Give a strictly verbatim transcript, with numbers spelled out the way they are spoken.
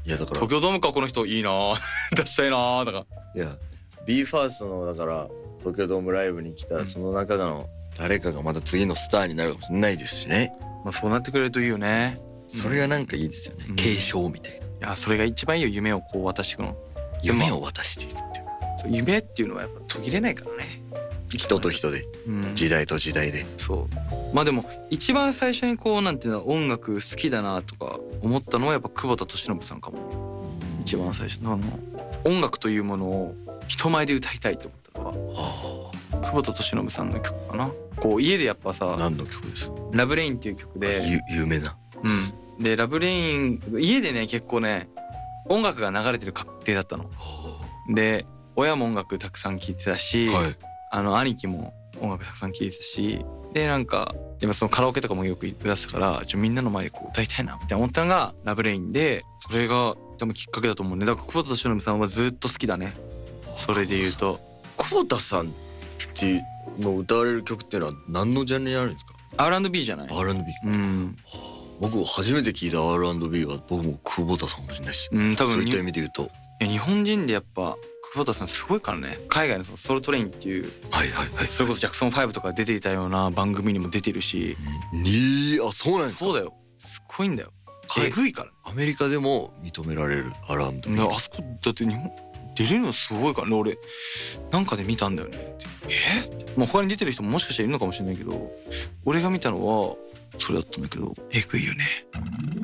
いやだから東京ドームかこの人いいな出したいなとか。 いや ビーファースト のだから東京ドームライブに来たら、その中の誰かがまた次のスターになるかもしれないですしね。 まあそうなってくれるといいよね。 それがなんかいいですよね、 うん、 継承みたいな。いやそれが一番いいよ、夢をこう渡していくの。 夢を渡していくっていう、 そう夢っていうのはやっぱ途切れないからね。 人と人で、うん、時代と時代で。 そうまあでも一番最初にこうなんていうの音楽好きだなとか思ったのはやっぱ久保田利伸さんかも。一番最初の音楽というものを人前で歌いたいと思ったのは久保田利伸さんの曲かな。こう家でやっぱさ、 何の曲ですか？ ラブレインっていう曲で有名な、 うん、でラブレイン家でね結構ね音楽が流れてる家庭だったので、親も音楽たくさん聴いてたし、はい、あの兄貴も音楽たくさん聴いてたし、でなんか今そのカラオケとかもよく歌ってたからちょみんなの前でこう歌いたいなって思ったのがラブレインで、それが多分きっかけだと思うね。だから久保田利伸さんはずっと好きだね。それで言うと久保田さんっての歌われる曲っていうのは何のジャンルにあるんですか？ アールアンドビー じゃない？ アアールアンドビー、うん、僕初めて聞いた アールアンドビー は僕も久保田さんかもしれないし、うん、多分そういった意味で言うといや日本人でやっぱ久保田さんすごいからね。海外のそのソウルトレインっていう、はいはいはい、それこそジャクソンファイブとか出ていたような番組にも出てるし、 うん、にあそうなんですか？ そうだよ、すごいんだよ。えぐいから、 アメリカでも認められる アールアンドビー。 あそこだって日本出れるのすごいからね。俺なんかで見たんだよねって。えまあ他に出てる人ももしかしたらいるのかもしれないけど、俺が見たのはそれだったんだけど、えぐいよね。